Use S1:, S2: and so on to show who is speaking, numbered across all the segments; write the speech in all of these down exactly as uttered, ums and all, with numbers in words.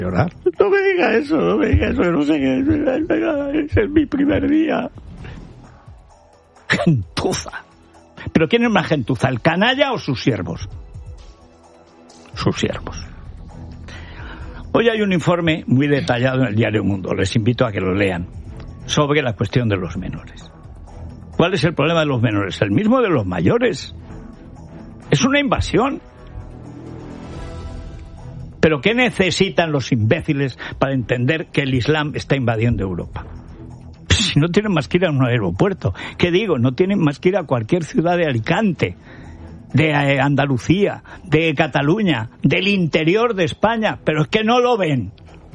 S1: llorar. No me diga eso, no me diga eso, no sé qué es, ese es mi primer día. Gentuza. ¿Pero quién es más gentuza, el canalla o sus siervos? Sus siervos. Hoy hay un informe muy detallado en el diario Mundo, les invito a que lo lean, sobre la cuestión de los menores. ¿Cuál es el problema de los menores? El mismo de los mayores. Es una invasión. ¿Pero qué necesitan los imbéciles para entender que el Islam está invadiendo Europa? Si no tienen más que ir a un aeropuerto. ¿Qué digo? No tienen más que ir a cualquier ciudad de Alicante, de Andalucía, de Cataluña, del interior de España. Pero es que no lo ven.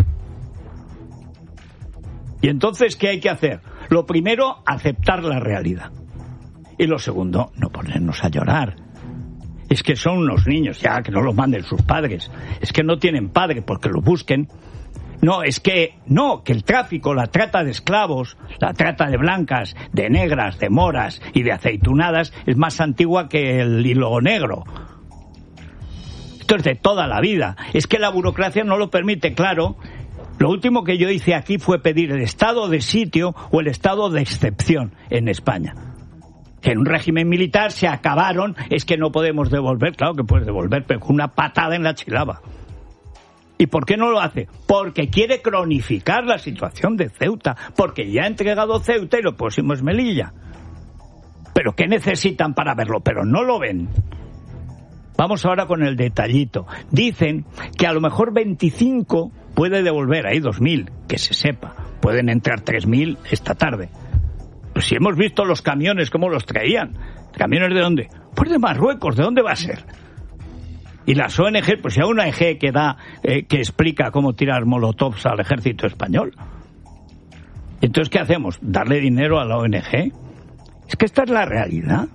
S1: Y entonces, ¿qué hay que hacer? Lo primero, aceptar la realidad. Y lo segundo, no ponernos a llorar. Es que son unos niños, ya, que no los manden sus padres. Es que no tienen padre, porque los busquen. No, es que, no, que el tráfico, la trata de esclavos, la trata de blancas, de negras, de moras y de aceitunadas es más antigua que el hilo negro. Esto es de toda la vida. Es que la burocracia no lo permite, claro. Lo último que yo hice aquí fue pedir el estado de sitio o el estado de excepción en España. En un régimen militar se acabaron, es que no podemos devolver, claro que puedes devolver, pero con una patada en la chilaba. ¿Y por qué no lo hace? Porque quiere cronificar la situación de Ceuta, porque ya ha entregado Ceuta y lo próximo es Melilla. ¿Pero qué necesitan para verlo? Pero no lo ven. Vamos ahora con el detallito. Dicen que a lo mejor veinticinco puede devolver, hay dos mil, que se sepa. Pueden entrar tres mil esta tarde. Pues si hemos visto los camiones, ¿cómo los traían? ¿Camiones de dónde? Pues de Marruecos, ¿de dónde va a ser? Y las O N G, pues si hay una O N G que da, eh, que explica cómo tirar molotovs al ejército español. Entonces, ¿qué hacemos? ¿Darle dinero a la O N G? Es que esta es la realidad.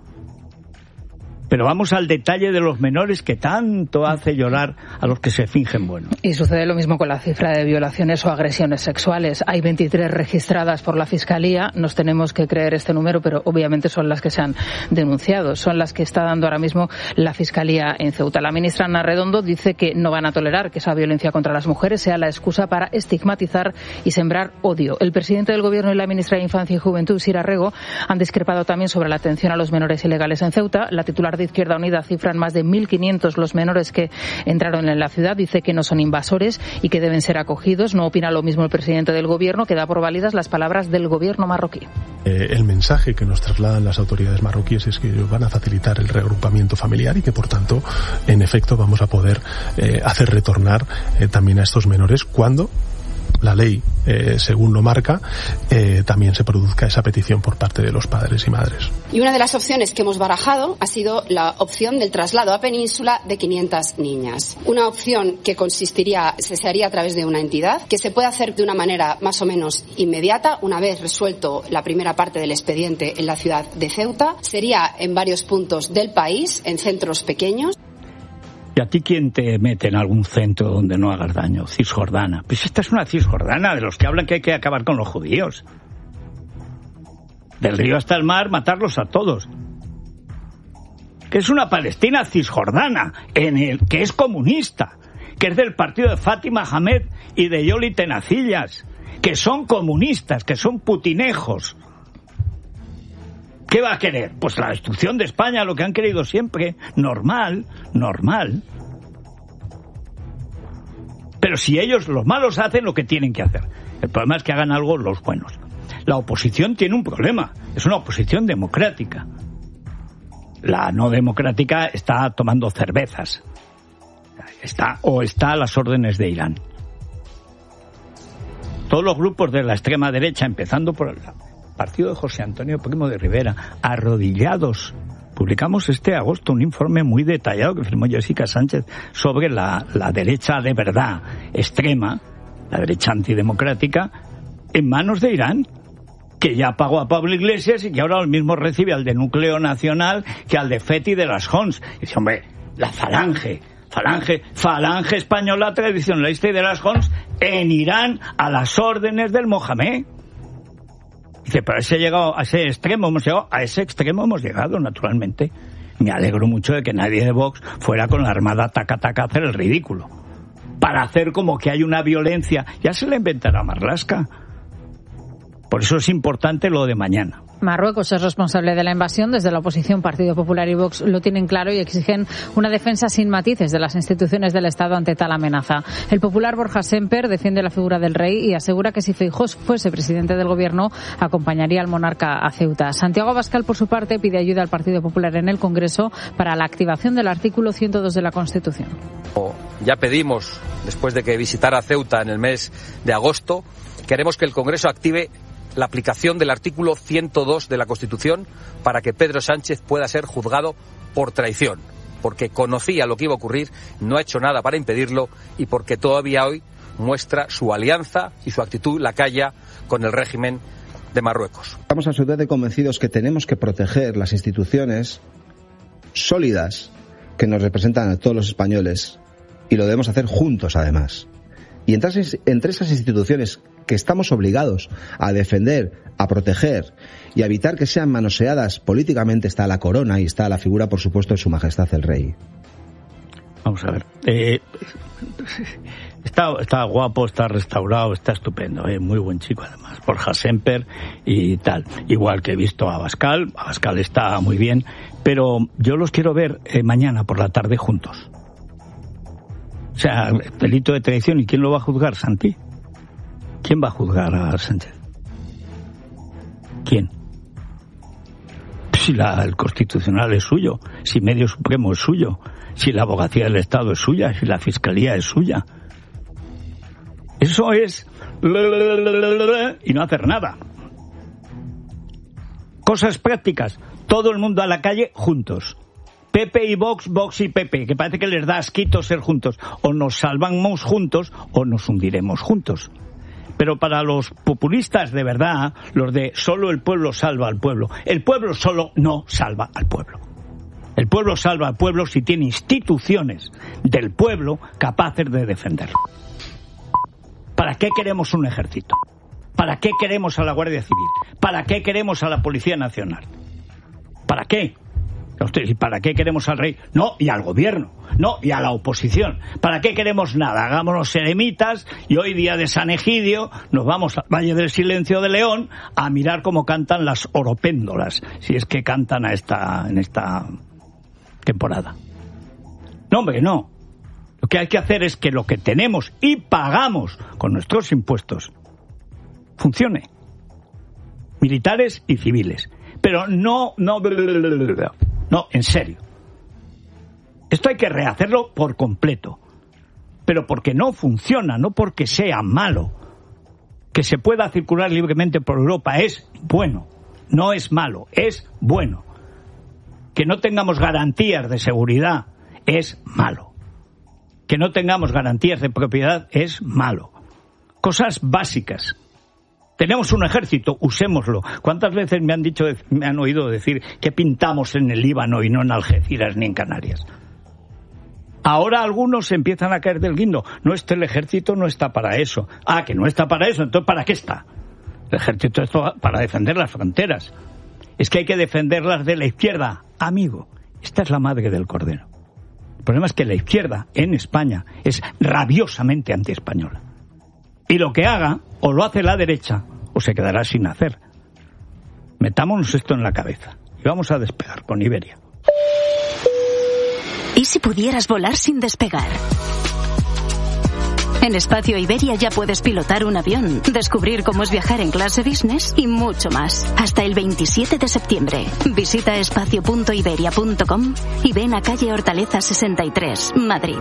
S1: Pero vamos al detalle de los menores que tanto hace llorar a los que se fingen buenos.
S2: Y sucede lo mismo con la cifra de violaciones o agresiones sexuales. Hay veintitrés registradas por la Fiscalía. Nos tenemos que creer este número, pero obviamente son las que se han denunciado. Son las que está dando ahora mismo la Fiscalía en Ceuta. La ministra Ana Redondo dice que no van a tolerar que esa violencia contra las mujeres sea la excusa para estigmatizar y sembrar odio. El presidente del Gobierno y la ministra de Infancia y Juventud, Sira Rego, han discrepado también sobre la atención a los menores ilegales en Ceuta. La titular de Izquierda Unida cifran más de mil quinientos los menores que entraron en la ciudad. Dice que no son invasores y que deben ser acogidos. No opina lo mismo el presidente del Gobierno, que da por válidas las palabras del Gobierno marroquí.
S3: Eh, el mensaje que nos trasladan las autoridades marroquíes es que ellos van a facilitar el reagrupamiento familiar y que, por tanto, en efecto, vamos a poder eh, hacer retornar eh, también a estos menores cuando la ley, eh, según lo marca, eh, también se produzca esa petición por parte de los padres y madres.
S4: Y una de las opciones que hemos barajado ha sido la opción del traslado a Península de quinientas niñas. Una opción que consistiría, se haría a través de una entidad, que se puede hacer de una manera más o menos inmediata, una vez resuelto la primera parte del expediente en la ciudad de Ceuta. Sería en varios puntos del país, en centros pequeños.
S1: ¿Y a ti quién te mete en algún centro donde no hagas daño? Cisjordana. Pues esta es una Cisjordana, de los que hablan que hay que acabar con los judíos. Del río hasta el mar, matarlos a todos. Que es una Palestina cisjordana, en el que es comunista, que es del partido de Fátima Hamed y de Yoli Tenacillas, que son comunistas, que son putinejos. ¿Qué va a querer? Pues la destrucción de España, lo que han querido siempre. Normal, normal. Pero si ellos, los malos, hacen lo que tienen que hacer. El problema es que hagan algo los buenos. La oposición tiene un problema. Es una oposición democrática. La no democrática está tomando cervezas. Está, o está a las órdenes de Irán. Todos los grupos de la extrema derecha, empezando por el partido de José Antonio Primo de Rivera, arrodillados. Publicamos este agosto un informe muy detallado que firmó Jessica Sánchez sobre la, la derecha de verdad extrema, la derecha antidemocrática, en manos de Irán, que ya pagó a Pablo Iglesias y que ahora lo mismo recibe al de Núcleo Nacional que al de Feti de las Hons. Y dice, hombre, la falange, falange, falange española tradicionalista y de las Hons en Irán a las órdenes del Mohamed. Dice, pero a ese, llegado, a ese extremo hemos llegado, a ese extremo hemos llegado, naturalmente. Me alegro mucho de que nadie de Vox fuera con la armada taca taca a hacer el ridículo. para hacer como que hay una violencia. Ya se la inventará Marlaska. Por eso es importante lo de mañana.
S2: Marruecos es responsable de la invasión. Desde la oposición, Partido Popular y Vox lo tienen claro y exigen una defensa sin matices de las instituciones del Estado ante tal amenaza. El popular Borja Semper defiende la figura del rey y asegura que si Feijóo fuese presidente del gobierno, acompañaría al monarca a Ceuta. Santiago Abascal, por su parte, pide ayuda al Partido Popular en el Congreso para la activación del artículo ciento dos de la Constitución.
S5: Ya pedimos, después de que visitara Ceuta en el mes de agosto, queremos que el Congreso active la aplicación del artículo ciento dos de la Constitución para que Pedro Sánchez pueda ser juzgado por traición, porque conocía lo que iba a ocurrir, no ha hecho nada para impedirlo y porque todavía hoy muestra su alianza y su actitud lacaya con el régimen de Marruecos.
S6: Estamos absolutamente convencidos que tenemos que proteger las instituciones sólidas que nos representan a todos los españoles y lo debemos hacer juntos, además. Y entre esas, entre esas instituciones que estamos obligados a defender, a proteger y a evitar que sean manoseadas políticamente está la corona y está la figura, por supuesto, de Su Majestad el Rey.
S1: Vamos a ver. Eh, está, está guapo, está restaurado, está estupendo. Eh, muy buen chico, además. Borja Semper y tal. Igual que he visto a Abascal. Abascal está muy bien. Pero yo los quiero ver eh, mañana por la tarde juntos. O sea, delito de traición. ¿Y quién lo va a juzgar, Santi? ¿Quién va a juzgar a Sánchez? ¿Quién? Si la, el Constitucional es suyo, si Medio Supremo es suyo, si la Abogacía del Estado es suya, si la Fiscalía es suya. Eso es... y no hacer nada. Cosas prácticas. Todo el mundo a la calle juntos. P P y Vox, Vox y P P, que parece que les da asquito ser juntos. O nos salvamos juntos o nos hundiremos juntos. Pero para los populistas de verdad, los de solo el pueblo salva al pueblo, el pueblo solo no salva al pueblo. El pueblo salva al pueblo si tiene instituciones del pueblo capaces de defenderlo. ¿Para qué queremos un ejército? ¿Para qué queremos a la Guardia Civil? ¿Para qué queremos a la Policía Nacional? ¿Para qué? ¿Y para qué queremos al rey? No, y al gobierno. No, y a la oposición. ¿Para qué queremos nada? Hagámonos eremitas y hoy, día de San Egidio, nos vamos al Valle del Silencio de León a mirar cómo cantan las oropéndolas, si es que cantan a esta, en esta temporada. No, hombre, no. Lo que hay que hacer es que lo que tenemos y pagamos con nuestros impuestos funcione. Militares y civiles. Pero no, no... No, en serio. Esto hay que rehacerlo por completo. Pero porque no funciona, no porque sea malo. Que se pueda circular libremente por Europa es bueno. No es malo, es bueno. Que no tengamos garantías de seguridad es malo. Que no tengamos garantías de propiedad es malo. Cosas básicas. Tenemos un ejército, usémoslo. ¿Cuántas veces me han dicho, me han oído decir que pintamos en el Líbano y no en Algeciras ni en Canarias? Ahora algunos empiezan a caer del guindo. No, este el ejército no está para eso. Ah, que no está para eso, entonces ¿para qué está? El ejército está para defender las fronteras. Es que hay que defenderlas de la izquierda. Amigo, esta es la madre del cordero. El problema es que la izquierda en España es rabiosamente antiespañola. Y lo que haga, o lo hace la derecha, o se quedará sin hacer. Metámonos esto en la cabeza. Y vamos a despegar con Iberia.
S7: ¿Y si pudieras volar sin despegar? En Espacio Iberia ya puedes pilotar un avión, descubrir cómo es viajar en clase business y mucho más. Hasta el veintisiete de septiembre. Visita espacio punto iberia punto com y ven a calle Hortaleza sesenta y tres, Madrid.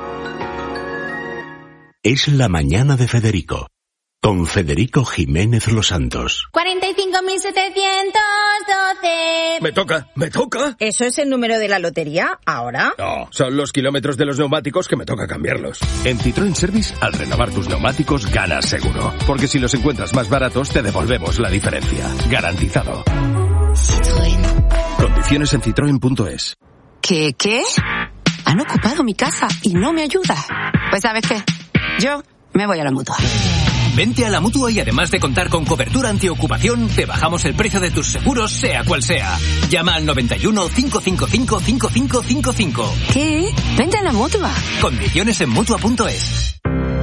S8: Es la mañana de Federico, con Federico Jiménez Los Santos.
S9: cuarenta y cinco mil setecientos doce.
S10: Me toca, me toca.
S9: ¿Eso es el número de la lotería ahora?
S10: No, son los kilómetros de los neumáticos que me toca cambiarlos.
S8: En Citroën Service, al renovar tus neumáticos, ganas seguro. Porque si los encuentras más baratos, te devolvemos la diferencia. Garantizado.
S9: Citroën.
S8: Condiciones en citroen punto es.
S9: ¿Qué, qué? Han ocupado mi casa y no me ayuda. Pues ¿sabes qué? Yo me voy a la Mutua.
S11: Vente a la Mutua y además de contar con cobertura antiocupación, te bajamos el precio de tus seguros, sea cual sea. Llama al noventa y uno, cinco cinco cinco, cinco cinco cinco cinco.
S9: ¿Qué? Vente a la Mutua.
S11: Condiciones en Mutua punto es.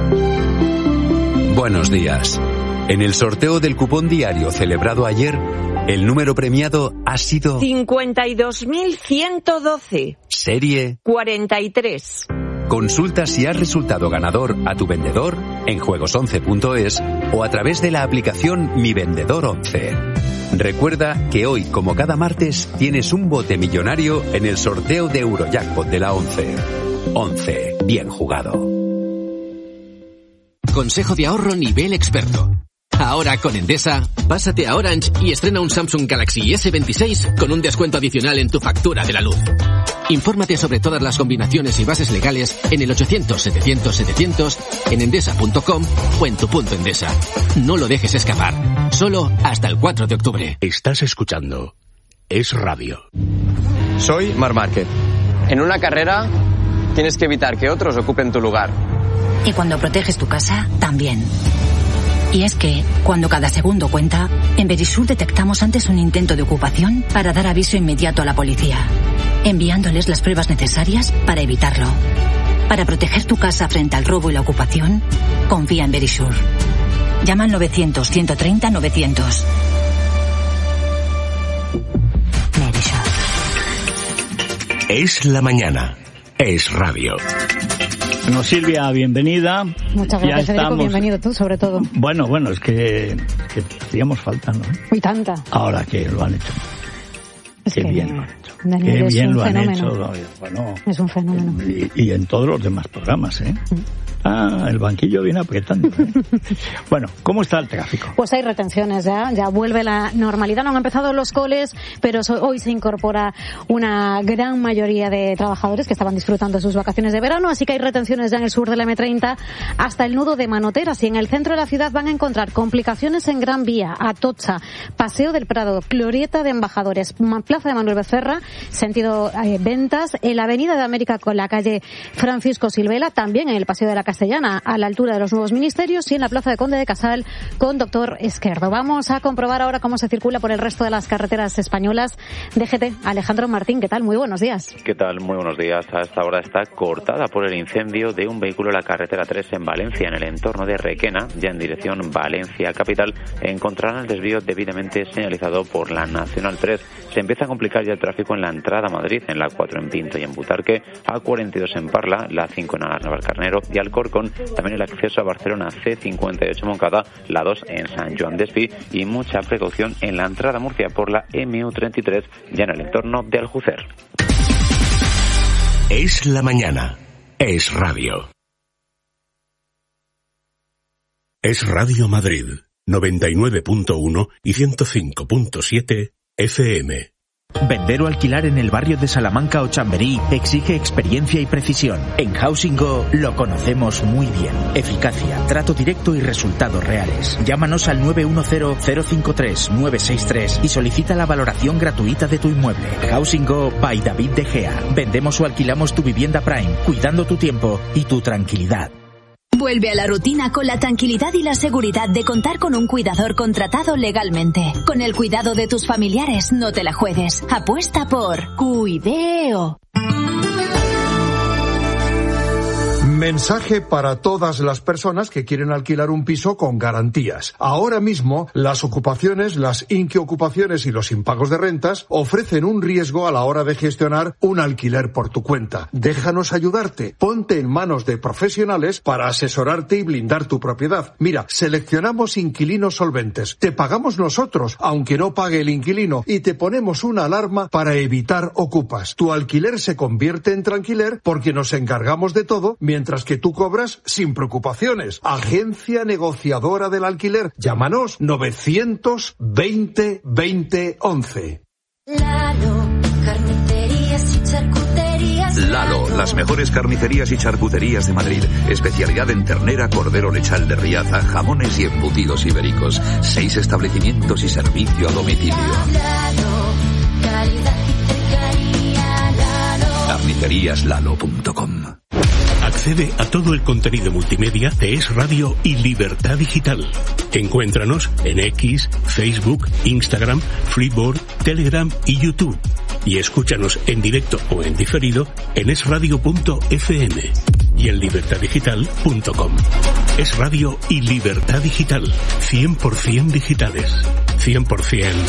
S12: Buenos días. En el sorteo del cupón diario celebrado ayer, el número premiado ha sido
S13: cincuenta y dos mil ciento doce.
S12: Serie
S13: cuarenta y tres.
S12: Consulta si has resultado ganador a tu vendedor en juegos once punto es o a través de la aplicación Mi Vendedor once. Recuerda que hoy, como cada martes, tienes un bote millonario en el sorteo de Eurojackpot de la once. once. Bien jugado.
S14: Consejo de ahorro nivel experto. Ahora con Endesa, pásate a Orange y estrena un Samsung Galaxy ese veintiséis con un descuento adicional en tu factura de la luz. Infórmate sobre todas las combinaciones y bases legales en el ochocientos setecientos setecientos, en endesa punto com o en tu punto Endesa. No lo dejes escapar. Solo hasta el cuatro de octubre.
S8: Estás escuchando Es Radio.
S15: Soy Marc Márquez. En una carrera tienes que evitar que otros ocupen tu lugar.
S16: Y cuando proteges tu casa, también. Y es que, cuando cada segundo cuenta, en Verisur detectamos antes un intento de ocupación para dar aviso inmediato a la policía, enviándoles las pruebas necesarias para evitarlo. Para proteger tu casa frente al robo y la ocupación, confía en Verisur. Llama al novecientos, ciento treinta, novecientos. Verisur.
S8: Es la mañana. Es Radio.
S1: Bueno, Silvia, bienvenida.
S17: Muchas gracias, Federico, bienvenido tú, sobre todo.
S1: Bueno, bueno, es que, que hacíamos falta, ¿no?
S17: Uy, tanta.
S1: Ahora que lo han hecho.
S17: Es
S1: Qué
S17: que
S1: bien lo han hecho.
S17: Daniel
S1: Qué
S17: es
S1: bien
S17: un
S1: lo han
S17: fenómeno.
S1: hecho. Bueno,
S17: es un fenómeno.
S1: Y, y en todos los demás programas, ¿eh? Mm. Ah, el banquillo viene apretando, ¿eh? Bueno, ¿cómo está el tráfico?
S17: Pues hay retenciones ya, ya vuelve la normalidad. No han empezado los coles, pero hoy se incorpora una gran mayoría de trabajadores que estaban disfrutando de sus vacaciones de verano, así que hay retenciones ya en el sur de la eme treinta hasta el nudo de Manoteras, y en el centro de la ciudad van a encontrar complicaciones en Gran Vía, Atocha, Paseo del Prado, Glorieta de Embajadores, Plaza de Manuel Becerra, sentido eh, Ventas, en la Avenida de América con la calle Francisco Silvela, también en el Paseo de la Castellana a la altura de los nuevos ministerios, y en la Plaza de Conde de Casal con Doctor Esquerdo. Vamos a comprobar ahora cómo se circula por el resto de las carreteras españolas. D G T, Alejandro Martín, ¿qué tal? Muy buenos días.
S18: ¿Qué tal? Muy buenos días. A esta hora está cortada por el incendio de un vehículo en la carretera tres en Valencia, en el entorno de Requena, ya en dirección Valencia capital. Encontrarán el desvío debidamente señalizado por la Nacional tres. Se empieza a complicar ya el tráfico en la entrada a Madrid, en la cuatro en Pinto y en Butarque, A cuarenta y dos en Parla, la cinco en Navalcarnero y Alcorcón, también el acceso a Barcelona ce cincuenta y ocho Moncada, la dos en San Joan Despí, y mucha precaución en la entrada a Murcia por la eme u treinta y tres, ya en el entorno de Aljucer.
S8: Es la mañana. Es Radio. Es Radio Madrid, noventa y nueve punto uno y ciento cinco punto siete F M.
S19: Vender o alquilar en el barrio de Salamanca o Chamberí exige experiencia y precisión. En Housing Go lo conocemos muy bien. Eficacia, trato directo y resultados reales. Llámanos al nueve uno cero, cero cinco tres, nueve seis tres y solicita la valoración gratuita de tu inmueble. Housing Go by David De Gea. Vendemos o alquilamos tu vivienda Prime, cuidando tu tiempo y tu tranquilidad.
S20: Vuelve a la rutina con la tranquilidad y la seguridad de contar con un cuidador contratado legalmente. Con el cuidado de tus familiares, no te la juegues. Apuesta por Cuideo.
S21: Mensaje para todas las personas que quieren alquilar un piso con garantías. Ahora mismo, las ocupaciones, las inquiocupaciones y los impagos de rentas ofrecen un riesgo a la hora de gestionar un alquiler por tu cuenta. Déjanos ayudarte. Ponte en manos de profesionales para asesorarte y blindar tu propiedad. Mira, seleccionamos inquilinos solventes. Te pagamos nosotros, aunque no pague el inquilino, y te ponemos una alarma para evitar ocupas. Tu alquiler se convierte en tranquiler porque nos encargamos de todo, mientras Mientras que tú cobras sin preocupaciones. Agencia negociadora del alquiler. Llámanos novecientos veinte veinte once.
S22: Lalo, carnicerías y charcuterías.
S23: Lalo, las mejores carnicerías y charcuterías de Madrid. Especialidad en ternera, cordero lechal de Riaza, jamones y embutidos ibéricos. Seis establecimientos y servicio a domicilio.
S22: Lalo, calidad y cercanía. Lalo.
S23: carnicerías lalo punto com.
S8: Accede a todo el contenido multimedia de Es Radio y Libertad Digital. Encuéntranos en X, Facebook, Instagram, Freeboard, Telegram y YouTube. Y escúchanos en directo o en diferido en es radio punto f m. y en libertad digital punto com. Es Radio y Libertad Digital. cien por ciento digitales. cien por ciento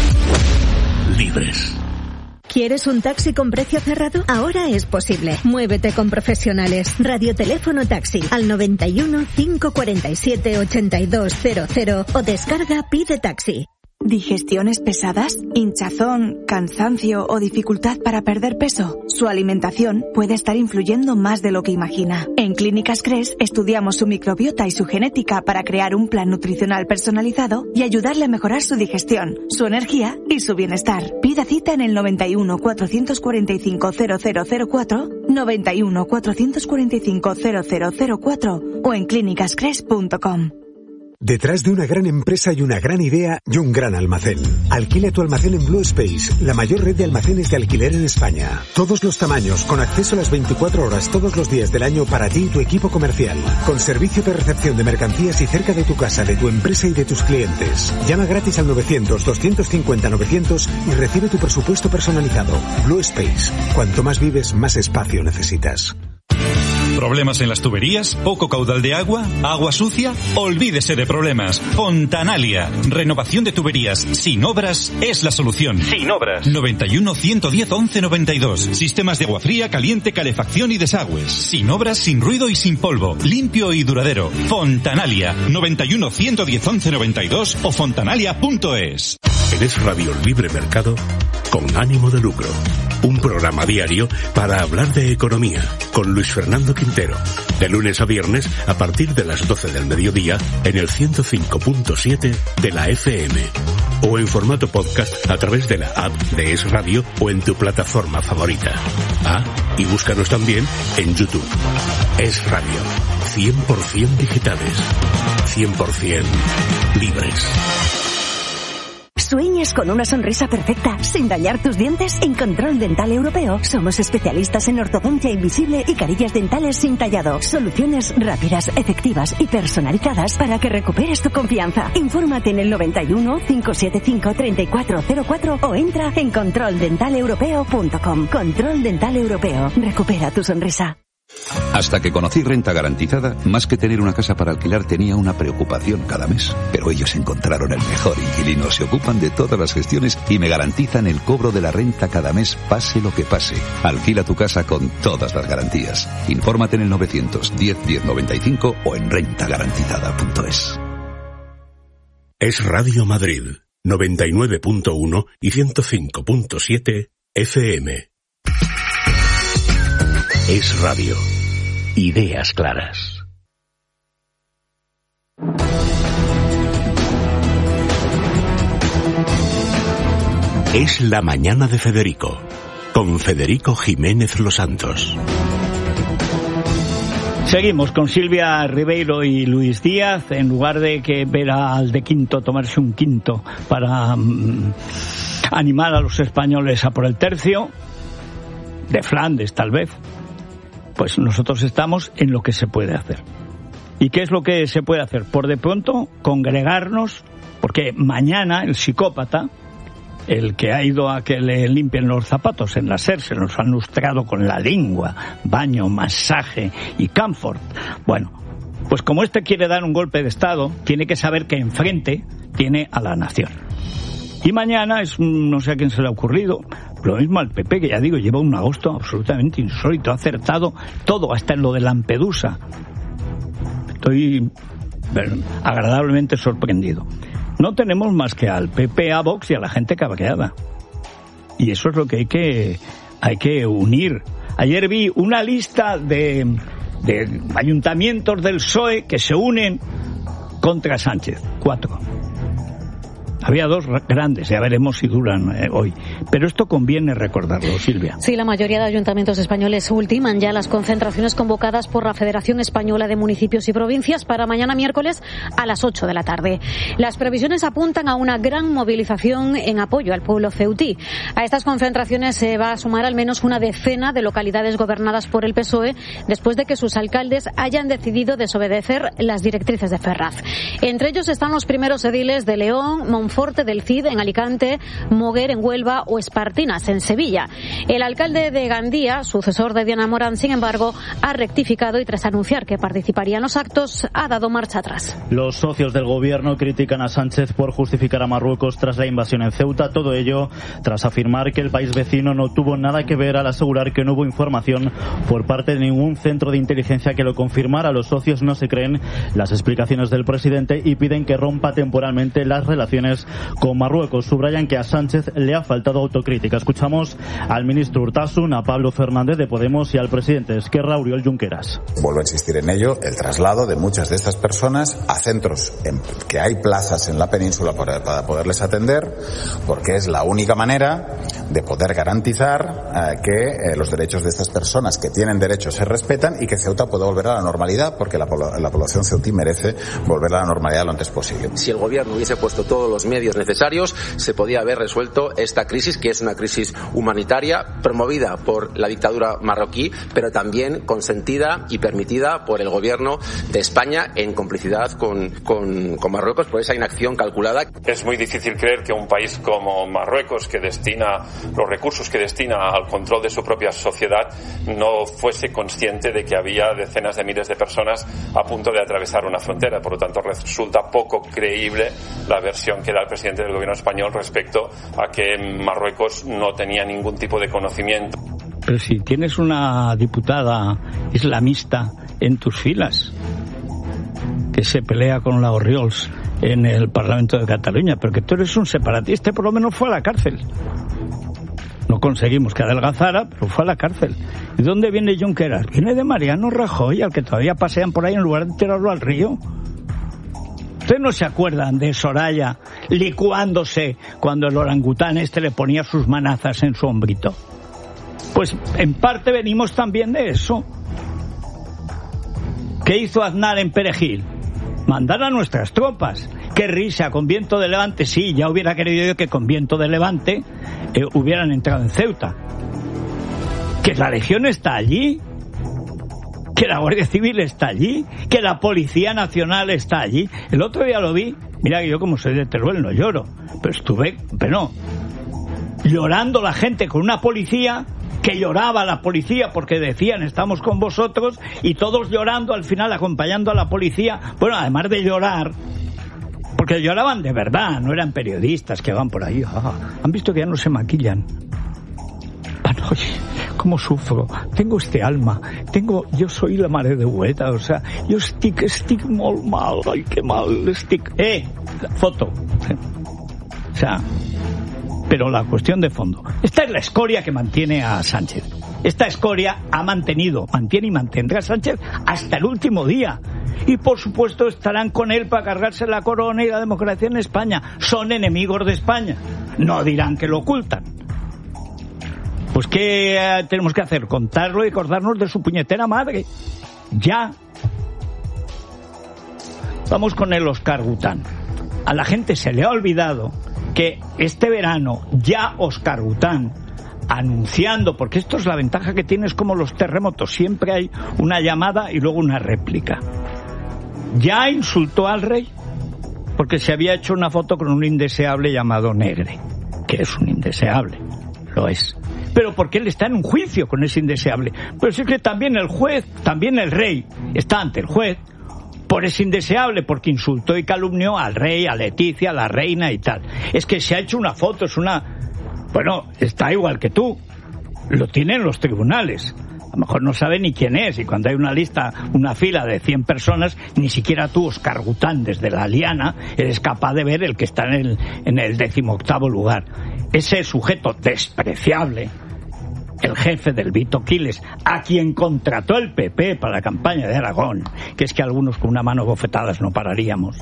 S8: libres.
S2: ¿Quieres un taxi con precio cerrado? Ahora es posible. Muévete con profesionales. Radioteléfono taxi al noventa y uno, cinco cuarenta y siete, ochenta y dos cero cero o descarga Pide Taxi.
S3: ¿Digestiones pesadas? ¿Hinchazón, cansancio o dificultad para perder peso? Su alimentación puede estar influyendo más de lo que imagina. En Clínicas Cres estudiamos su microbiota y su genética para crear un plan nutricional personalizado y ayudarle a mejorar su digestión, su energía y su bienestar. Pida cita en el noventa y uno, cuatrocientos cuarenta y cinco, cero cero cero cuatro, noventa y uno, cuatrocientos cuarenta y cinco, cero cero cero cuatro o en clínicas cres punto com.
S4: Detrás de una gran empresa hay una gran idea y un gran almacén. Alquila tu almacén en Blue Space, la mayor red de almacenes de alquiler en España. Todos los tamaños, con acceso a las veinticuatro horas todos los días del año para ti y tu equipo comercial. Con servicio de recepción de mercancías y cerca de tu casa, de tu empresa y de tus clientes. Llama gratis al novecientos, doscientos cincuenta, novecientos y recibe tu presupuesto personalizado. Blue Space. Cuanto más vives, más espacio necesitas.
S24: ¿Problemas en las tuberías? ¿Poco caudal de agua? ¿Agua sucia? Olvídese de problemas. Fontanalia. Renovación de tuberías sin obras es la solución. Sin obras. noventa y uno, ciento diez, once noventa y dos. Sistemas de agua fría, caliente, calefacción y desagües. Sin obras, sin ruido y sin polvo. Limpio y duradero. Fontanalia. noventa y uno, ciento diez, once noventa y dos o fontanalia punto es.
S8: En Es Radio Libre Mercado, con ánimo de lucro. Un programa diario para hablar de economía, con Luis Fernando Quintero. De lunes a viernes, a partir de las doce del mediodía, en el ciento cinco punto siete de la F M. O en formato podcast a través de la app de Es Radio o en tu plataforma favorita. Ah, y búscanos también en YouTube. Es Radio. cien por ciento digitales. cien por ciento libres.
S25: ¿Sueñas con una sonrisa perfecta sin dañar tus dientes? En Control Dental Europeo somos especialistas en ortodoncia invisible y carillas dentales sin tallado. Soluciones rápidas, efectivas y personalizadas para que recuperes tu confianza. Infórmate en el noventa y uno, cinco siete cinco, treinta y cuatro cero cuatro o entra en control dental europeo punto com. Control Dental Europeo. Recupera tu sonrisa.
S23: Hasta que conocí Renta Garantizada, más que tener una casa para alquilar tenía una preocupación cada mes. Pero ellos encontraron el mejor inquilino, se ocupan de todas las gestiones y me garantizan el cobro de la renta cada mes, pase lo que pase. Alquila tu casa con todas las garantías. Infórmate en el novecientos diez, diez noventa y cinco o en renta garantizada punto es.
S8: Es Radio Madrid, noventa y nueve punto uno y ciento cinco punto siete F M. Es Radio. Ideas claras. Es la mañana de Federico, con Federico Jiménez Los Santos.
S1: Seguimos con Silvia Ribeiro y Luis Díaz. En lugar de que ver al de quinto tomarse un quinto para um, animar a los españoles a por el tercio, de Flandes tal vez, pues nosotros estamos en lo que se puede hacer. ¿Y qué es lo que se puede hacer? Por de pronto, congregarnos, porque mañana el psicópata, el que ha ido a que le limpien los zapatos en la SER, se los han lustrado con la lengua, baño, masaje y comfort. Bueno, pues como este quiere dar un golpe de Estado, tiene que saber que enfrente tiene a la nación. Y mañana es, no sé a quién se le ha ocurrido, lo mismo al P P, que ya digo, lleva un agosto absolutamente insólito, ha acertado todo, hasta en lo de Lampedusa. Estoy bueno, agradablemente sorprendido. No tenemos más que al P P, a Vox y a la gente cabreada. Y eso es lo que hay que, hay que unir. Ayer vi una lista de, de ayuntamientos del P S O E que se unen contra Sánchez. Cuatro. Había dos grandes, ya veremos si duran eh, hoy. Pero esto conviene recordarlo, Silvia.
S17: Sí, la mayoría de ayuntamientos españoles ultiman ya las concentraciones convocadas por la Federación Española de Municipios y Provincias para mañana miércoles a las ocho de la tarde. Las previsiones apuntan a una gran movilización en apoyo al pueblo ceutí. A estas concentraciones se va a sumar al menos una decena de localidades gobernadas por el P S O E después de que sus alcaldes hayan decidido desobedecer las directrices de Ferraz. Entre ellos están los primeros ediles de León, Monforte Monforte del Cid en Alicante, Moguer en Huelva o Espartinas en Sevilla. El alcalde de Gandía, sucesor de Diana Morán, sin embargo, ha rectificado y tras anunciar que participaría en los actos, ha dado marcha atrás.
S5: Los socios del gobierno critican a Sánchez por justificar a Marruecos tras la invasión en Ceuta, todo ello tras afirmar que el país vecino no tuvo nada que ver al asegurar que no hubo información por parte de ningún centro de inteligencia que lo confirmara. Los socios no se creen las explicaciones del presidente y piden que rompa temporalmente las relaciones con Marruecos. Subrayan que a Sánchez le ha faltado autocrítica. Escuchamos al ministro Urtasun, a Pablo Fernández de Podemos y al presidente de Esquerra, Oriol Junqueras.
S6: Vuelvo a insistir en ello, el traslado de muchas de estas personas a centros en que hay plazas en la península para, para poderles atender, porque es la única manera de poder garantizar eh, que eh, los derechos de estas personas que tienen derechos se respetan y que Ceuta pueda volver a la normalidad, porque la, la población ceutí merece volver a la normalidad lo antes posible.
S7: Si el gobierno hubiese puesto todos los medios necesarios, se podía haber resuelto esta crisis, que es una crisis humanitaria promovida por la dictadura marroquí, pero también consentida y permitida por el gobierno de España en complicidad con, con, con Marruecos por esa inacción calculada.
S9: Es muy difícil creer que un país como Marruecos, que destina los recursos que destina al control de su propia sociedad, no fuese consciente de que había decenas de miles de personas a punto de atravesar una frontera. Por lo tanto, resulta poco creíble la versión que da el presidente del gobierno español respecto a que Marruecos no tenía ningún tipo de conocimiento.
S1: Pero si tienes una diputada islamista en tus filas que se pelea con la Orriols en el Parlamento de Cataluña, pero que tú eres un separatista, por lo menos fue a la cárcel. No conseguimos que adelgazara, pero fue a la cárcel. ¿Y dónde viene Junqueras? Viene de Mariano Rajoy, al que todavía pasean por ahí en lugar de tirarlo al río. ¿Ustedes no se acuerdan de Soraya licuándose cuando el orangután este le ponía sus manazas en su hombrito? Pues en parte venimos también de eso. ¿Qué hizo Aznar en Perejil? Mandar a nuestras tropas. Qué risa, con viento de levante. Sí, ya hubiera querido yo que con viento de levante eh, hubieran entrado en Ceuta. Que la Legión está allí, que la Guardia Civil está allí, que la Policía Nacional está allí. El otro día lo vi. Mira que yo, como soy de Teruel, no lloro, pero estuve, pero no, llorando la gente con una policía que lloraba la policía porque decían estamos con vosotros, y todos llorando al final, acompañando a la policía. Bueno, además de llorar, porque lloraban de verdad, no eran periodistas que van por ahí. Ah, han visto que ya no se maquillan. Ah, no, oye, cómo sufro, tengo este alma, tengo, yo soy la mare de Hueta, o sea, yo estic, estic molt mal, ay, qué mal estic. Eh, foto. O sea, pero la cuestión de fondo, esta es la escoria que mantiene a Sánchez. Esta escoria ha mantenido, mantiene y mantendrá a Sánchez hasta el último día. Y por supuesto estarán con él para cargarse la corona y la democracia en España. Son enemigos de España. No dirán que lo ocultan. Pues ¿qué eh, tenemos que hacer? Contarlo y acordarnos de su puñetera madre. Ya. Vamos con el Oscar Gután. A la gente se le ha olvidado que este verano ya Oscar Gután, anunciando, porque esto es la ventaja que tienes como los terremotos, siempre hay una llamada y luego una réplica. Ya insultó al rey porque se había hecho una foto con un indeseable llamado Negre, que es un indeseable, lo es. Pero porque él está en un juicio con ese indeseable. Pero es que también el juez, también el rey, está ante el juez por ese indeseable, porque insultó y calumnió al rey, a Leticia, a la reina y tal. Es que se ha hecho una foto, es una... Bueno, está igual que tú. Lo tienen los tribunales. A lo mejor no sabe ni quién es, y cuando hay una lista, una fila de cien personas, ni siquiera tú, Oscar Gután, desde la liana, eres capaz de ver el que está en el, en el decimoctavo lugar. Ese sujeto despreciable, el jefe del Vito Quiles, a quien contrató el P P para la campaña de Aragón, que es que algunos con una mano bofetadas no pararíamos.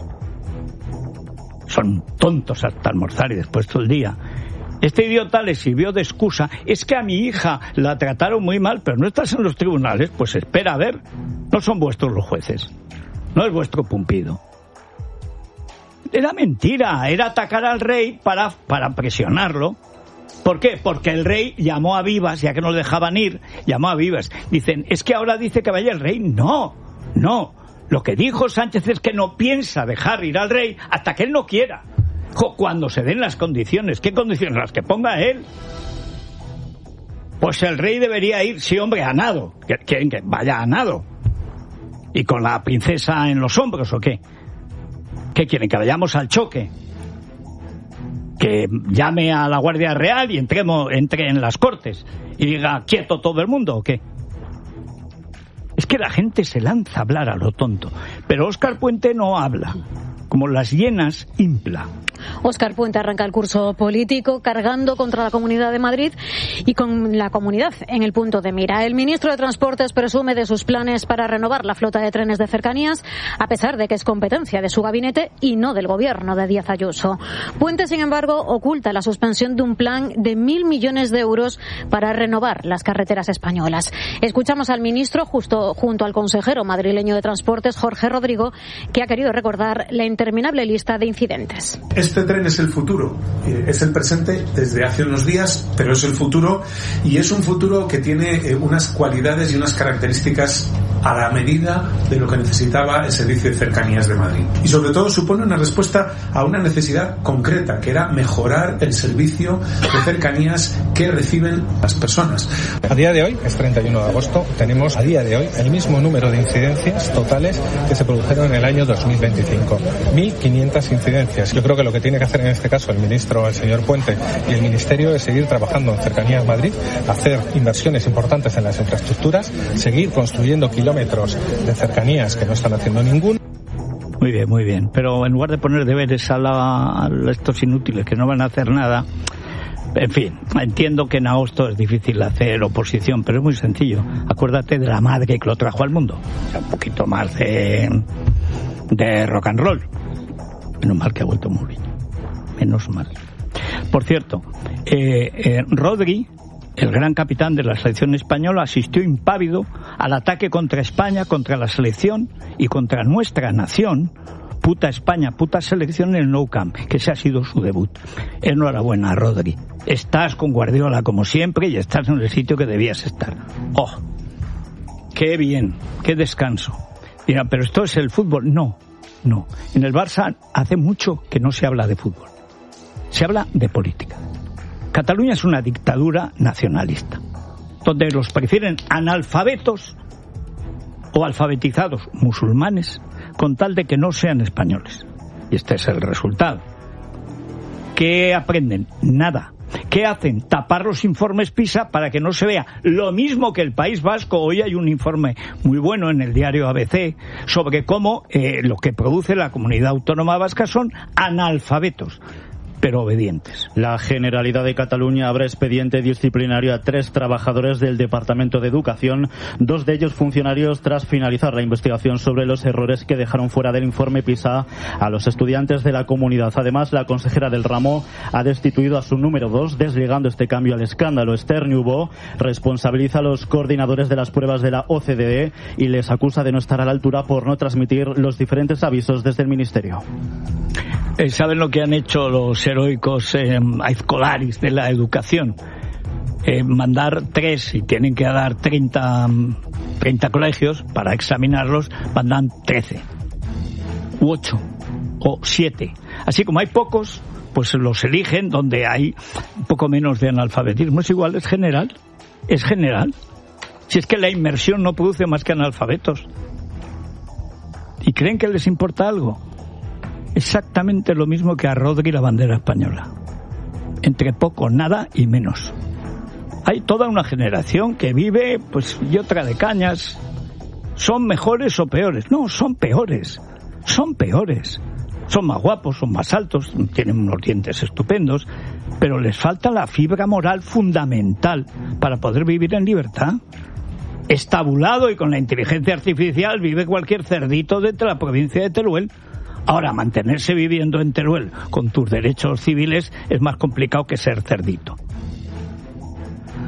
S1: Son tontos hasta almorzar y después todo el día. Este idiota le sirvió de excusa. Es que a mi hija la trataron muy mal, pero no estás en los tribunales. Pues espera a ver. No son vuestros los jueces. No es vuestro Pumpido. Era mentira. Era atacar al rey para, para presionarlo. ¿Por qué? Porque el rey llamó a vivas, ya que no le dejaban ir, llamó a vivas. Dicen, es que ahora dice que vaya el rey. No, no. Lo que dijo Sánchez es que no piensa dejar ir al rey hasta que él no quiera. Jo, cuando se den las condiciones, ¿qué condiciones? Las que ponga él. Pues el rey debería ir, sí, hombre, a nado. Que, que, que vaya a nado. ¿Y con la princesa en los hombros o qué? ¿Qué quieren? ¿Que vayamos al choque? ¿Que llame a la Guardia Real y entremos, entre en las cortes y diga quieto todo el mundo o qué? Es que la gente se lanza a hablar a lo tonto, pero Óscar Puente no habla. Como las hienas, impla.
S17: Óscar Puente arranca el curso político cargando contra la Comunidad de Madrid y con la comunidad en el punto de mira. El ministro de Transportes presume de sus planes para renovar la flota de trenes de cercanías, a pesar de que es competencia de su gabinete y no del gobierno de Díaz Ayuso. Puente, sin embargo, oculta la suspensión de un plan de mil millones de euros para renovar las carreteras españolas. Escuchamos al ministro justo junto al consejero madrileño de Transportes, Jorge Rodrigo, que ha querido recordar la interminable lista de incidentes.
S10: Este tren es el futuro, es el presente desde hace unos días, pero es el futuro, y es un futuro que tiene unas cualidades y unas características a la medida de lo que necesitaba el Servicio de Cercanías de Madrid. Y sobre todo supone una respuesta a una necesidad concreta, que era mejorar el servicio de cercanías que reciben las personas.
S11: A día de hoy, es treinta y uno de agosto, tenemos a día de hoy el mismo número de incidencias totales que se produjeron en el año dos mil veinticinco. mil quinientas incidencias. Yo creo que lo que tiene que hacer en este caso el ministro, el señor Puente, y el Ministerio es seguir trabajando en Cercanías Madrid, hacer inversiones importantes en las infraestructuras, seguir construyendo kilómetros de cercanías que no están haciendo ninguno.
S1: Muy bien, muy bien. Pero en lugar de poner deberes a, la, a estos inútiles que no van a hacer nada, en fin, entiendo que en agosto es difícil hacer oposición, pero es muy sencillo. Acuérdate de la madre que lo trajo al mundo. O sea, un poquito más de, de rock and roll. Menos mal que ha vuelto Mourinho. Menos mal. Por cierto, eh, eh, Rodri, el gran capitán de la selección española, asistió impávido al ataque contra España, contra la selección y contra nuestra nación. Puta España, puta selección en el Nou Camp, que ese ha sido su debut. Enhorabuena, Rodri. Estás con Guardiola como siempre y estás en el sitio que debías estar. ¡Oh! ¡Qué bien! ¡Qué descanso! Mira, pero esto es el fútbol. No, no. En el Barça hace mucho que no se habla de fútbol. Se habla de política. Cataluña es una dictadura nacionalista, donde los prefieren analfabetos o alfabetizados musulmanes con tal de que no sean españoles. Y este es el resultado. ¿Qué aprenden? Nada. ¿Qué hacen? Tapar los informes PISA para que no se vea lo mismo que el País Vasco. Hoy hay un informe muy bueno en el diario A B C sobre cómo eh, lo que produce la comunidad autónoma vasca son analfabetos, pero obedientes.
S5: La Generalidad de Cataluña abre expediente disciplinario a tres trabajadores del Departamento de Educación, dos de ellos funcionarios, tras finalizar la investigación sobre los errores que dejaron fuera del informe PISA a los estudiantes de la comunidad. Además, la consejera del ramo ha destituido a su número dos, desligando este cambio al escándalo. Esther Ñubó responsabiliza a los coordinadores de las pruebas de la O C D E y les acusa de no estar a la altura por no transmitir los diferentes avisos desde el Ministerio.
S1: ¿Saben lo que han hecho los heroicos eh, aizcolaris de la educación? Eh, mandar tres, y tienen que dar treinta, treinta colegios para examinarlos, mandan trece, u ocho, o siete. Así como hay pocos, pues los eligen donde hay un poco menos de analfabetismo. Es igual, es general, es general. Si es que la inmersión no produce más que analfabetos. ¿Y creen que les importa algo? Exactamente lo mismo que a Rodri la bandera española. Entre poco, nada y menos. Hay toda una generación que vive, pues, y otra de cañas. ¿Son mejores o peores? No, son peores. Son peores. Son más guapos, son más altos, tienen unos dientes estupendos, pero les falta la fibra moral fundamental para poder vivir en libertad. Estabulado y con la inteligencia artificial vive cualquier cerdito de la provincia de Teruel. Ahora, mantenerse viviendo en Teruel con tus derechos civiles es más complicado que ser cerdito.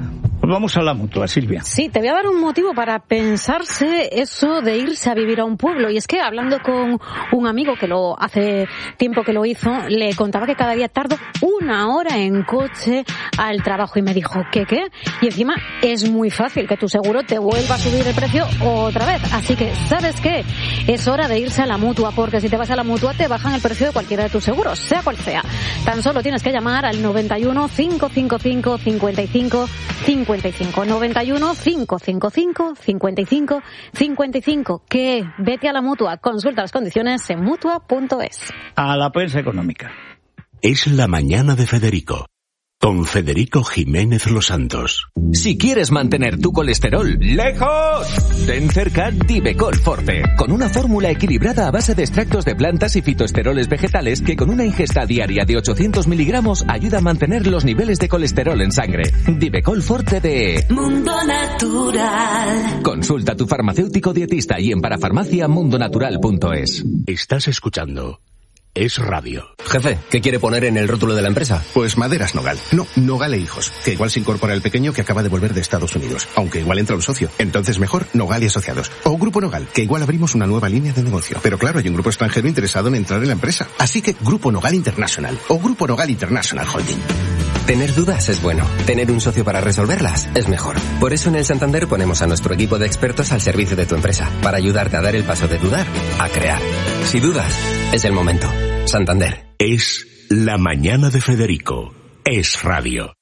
S1: vamos a la Mutua, Silvia.
S17: Sí, te voy a dar un motivo para pensarse eso de irse a vivir a un pueblo. Y es que hablando con un amigo que lo hace tiempo que lo hizo, le contaba que cada día tardo una hora en coche al trabajo y me dijo, ¿qué qué? Y encima es muy fácil que tu seguro te vuelva a subir el precio otra vez. Así que, ¿sabes qué? Es hora de irse a la Mutua, porque si te vas a la Mutua te bajan el precio de cualquiera de tus seguros, sea cual sea. Tan solo tienes que llamar al noventa y uno, cinco cinco cinco, cincuenta y cinco cincuenta y cinco. noventa y uno, cinco cinco cinco, cincuenta y cinco cincuenta y cinco. Que vete a la Mutua, consulta las condiciones en mutua punto es.
S1: A la prensa económica.
S8: Es la mañana de Federico, con Federico Jiménez Los Santos.
S12: Si quieres mantener tu colesterol lejos, ten cerca Divecol Forte, con una fórmula equilibrada a base de extractos de plantas y fitoesteroles vegetales que con una ingesta diaria de ochocientos miligramos ayuda a mantener los niveles de colesterol en sangre. Divecol Forte de
S22: Mundo Natural.
S12: Consulta a tu farmacéutico dietista y en parafarmacia mundonatural punto es.
S8: Estás escuchando Es Radio.
S13: Jefe, ¿qué quiere poner en el rótulo de la empresa?
S14: Pues Maderas Nogal. No, Nogal e Hijos. Que igual se incorpora el pequeño que acaba de volver de Estados Unidos. Aunque igual entra un socio. Entonces mejor Nogal y Asociados. O Grupo Nogal, que igual abrimos una nueva línea de negocio. Pero claro, hay un grupo extranjero interesado en entrar en la empresa. Así que Grupo Nogal International. O Grupo Nogal International Holding.
S13: Tener dudas es bueno. Tener un socio para resolverlas es mejor. Por eso en el Santander ponemos a nuestro equipo de expertos al servicio de tu empresa. Para ayudarte a dar el paso de dudar a crear. Si dudas, es el momento. Santander.
S8: Es la mañana de Federico. Es Radio.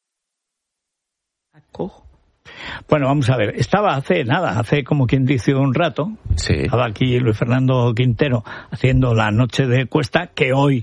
S1: Bueno, vamos a ver. Estaba hace nada, hace como quien dice un rato.
S7: Sí.
S1: Estaba aquí Luis Fernando Quintero haciendo la noche de Cuesta, que hoy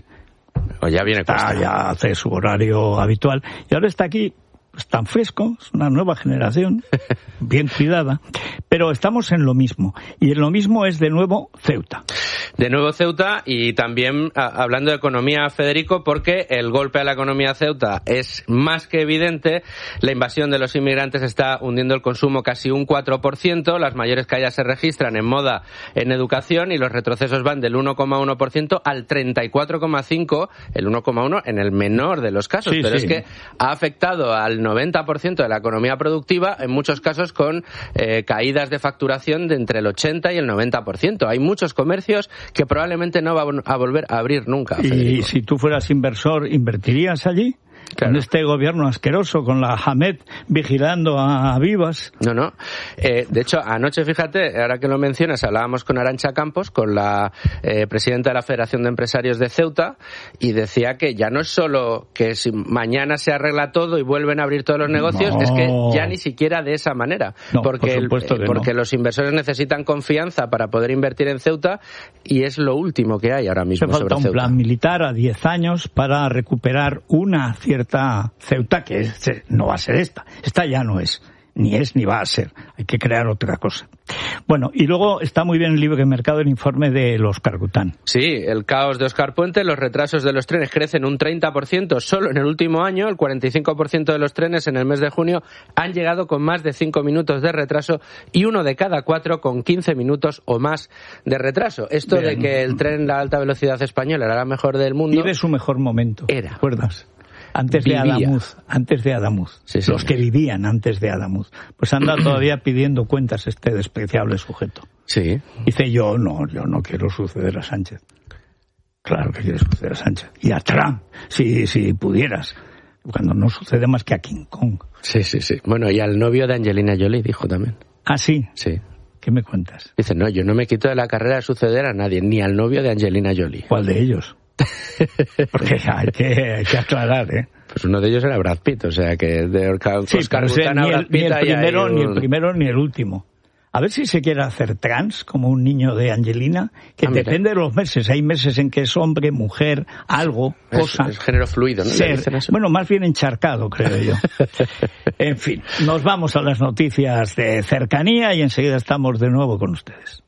S7: o ya viene
S1: está,
S7: Cuesta.
S1: ya hace su horario habitual. Y ahora está aquí, pues, tan fresco, es una nueva generación, bien cuidada. Pero estamos en lo mismo. Y en lo mismo es de nuevo Ceuta.
S7: De nuevo Ceuta y también a, hablando de economía, Federico, porque el golpe a la economía Ceuta es más que evidente. La invasión de los inmigrantes está hundiendo el consumo casi un cuatro por ciento, las mayores caídas se registran en moda, en educación, y los retrocesos van del uno coma uno por ciento al treinta y cuatro coma cinco por ciento, el uno coma uno por ciento en el menor de los casos,
S1: sí,
S7: pero
S1: sí.
S7: es que ha afectado al noventa por ciento de la economía productiva, en muchos casos con eh, caídas de facturación de entre el ochenta y el noventa por ciento. Hay muchos comercios que probablemente no va a volver a abrir nunca.
S1: Y
S7: Federico.
S1: si tú fueras inversor, ¿invertirías allí? Claro. En este gobierno asqueroso, con la Hamed vigilando a Vivas.
S7: No, no. Eh, de hecho, anoche, fíjate, ahora que lo mencionas, hablábamos con Arantxa Campos, con la eh, presidenta de la Federación de Empresarios de Ceuta, y decía que ya no es solo que si mañana se arregla todo y vuelven a abrir todos los negocios, no. Es que ya ni siquiera de esa manera.
S1: No,
S7: porque
S1: por supuesto
S7: el,
S1: que
S7: porque
S1: no.
S7: los inversores necesitan confianza para poder invertir en Ceuta, y es lo último que hay ahora mismo
S1: Hace falta
S7: sobre
S1: un
S7: Ceuta.
S1: plan militar a diez años para recuperar una cierta Ceuta, que es, no va a ser esta. Esta ya no es. Ni es ni va a ser. Hay que crear otra cosa. Bueno, y luego está muy bien el Libre Mercado, el informe de los Cargután.
S7: Sí, el caos de Óscar Puente, los retrasos de los trenes crecen un treinta por ciento solo en el último año, el cuarenta y cinco por ciento de los trenes en el mes de junio han llegado con más de cinco minutos de retraso y uno de cada cuatro con quince minutos o más de retraso. Esto bien. De que el tren, la alta velocidad española, era la mejor del mundo.
S1: Vive su mejor momento.
S7: Era.
S1: ¿Recuerdas? Antes de
S7: Vivía.
S1: Adamuz, antes de Adamuz,
S7: sí, sí,
S1: los
S7: sí.
S1: que vivían antes de Adamuz, pues anda todavía pidiendo cuentas este despreciable sujeto.
S7: Sí.
S1: Dice yo, no, yo no quiero suceder a Sánchez. Claro que quiere suceder a Sánchez. Y a Trump, si, si pudieras. Cuando no sucede más que a King Kong.
S7: Sí, sí, sí. Bueno, y al novio de Angelina Jolie dijo también.
S1: ¿Ah, sí?
S7: Sí.
S1: ¿Qué me cuentas?
S7: Dice, no, yo no me quito de la carrera de suceder a nadie, ni al novio de Angelina Jolie.
S1: ¿Cuál de ellos? Porque hay que, hay que aclarar, ¿eh?
S7: Pues uno de ellos era Brad Pitt, o sea que de Oscar
S1: sí,
S7: Cargután
S1: a
S7: Brad
S1: Pitt ni el, primero,
S7: un...
S1: ni el primero ni el último. A ver si se quiere hacer trans, como un niño de Angelina, que ah, depende de los meses. Hay meses en que es hombre, mujer, algo,
S7: es,
S1: cosa.
S7: Es género fluido, ¿no?
S1: Ser, bueno, más bien encharcado, creo yo. En fin, nos vamos a las noticias de cercanía y enseguida estamos de nuevo con ustedes.